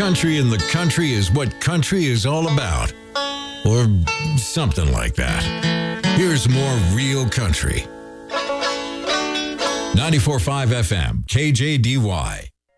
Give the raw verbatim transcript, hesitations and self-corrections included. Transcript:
country in the country is what country is all about. Or something like that. Here's more real country. ninety-four point five F M, K J D Y.